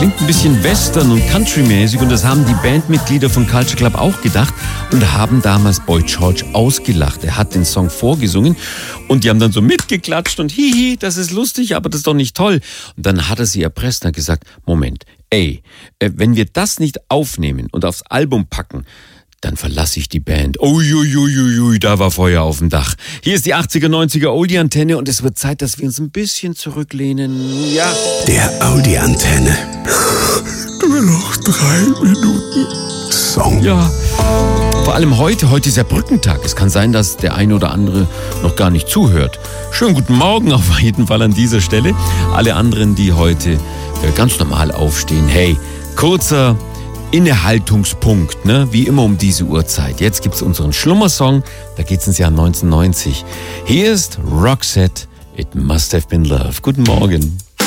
klingt ein bisschen Western- und Country-mäßig und das haben die Bandmitglieder von Culture Club auch gedacht und haben damals Boy George ausgelacht. Er hat den Song vorgesungen und die haben dann so mitgeklatscht und hihi, das ist lustig, aber das ist doch nicht toll. Und dann hat er sie erpresst und hat gesagt, Moment, wenn wir das nicht aufnehmen und aufs Album packen, dann verlasse ich die Band. Uiuiuiui, da war Feuer auf dem Dach. Hier ist die 80er, 90er Oldie-Antenne und es wird Zeit, dass wir uns ein bisschen zurücklehnen. Ja. Der Audi-Antenne. Nur noch 3 Minuten Song. Ja. Vor allem heute ist ja Brückentag. Es kann sein, dass der eine oder andere noch gar nicht zuhört. Schönen guten Morgen auf jeden Fall an dieser Stelle. Alle anderen, die heute ganz normal aufstehen. Hey, kurzer Innehaltungspunkt, ne? Wie immer um diese Uhrzeit. Jetzt gibt's unseren Schlummersong, da geht's ins Jahr 1990. Hier ist Roxette, It Must Have Been Love. Guten Morgen.